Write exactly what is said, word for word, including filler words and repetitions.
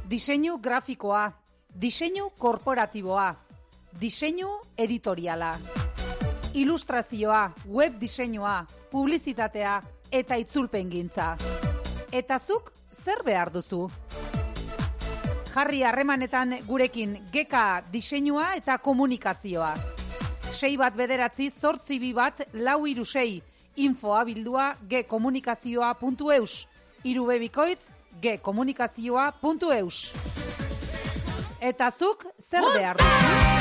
Diseinu grafikoa, diseinu korporatiboa, diseinu editoriala, ilustrazioa, web diseinua, publizitatea eta itzulpengintza. Eta zuk zer behar duzu? Jarri harremanetan gurekin Geka diseinua eta komunikazioa. Sei bat bederatzi zortzi bi bat lau hiru sei info abildua gekomunikazioa puntu eus. Hiru bebikoitz gekomunikazioa puntu eus. Eta zuk zer behar duzu?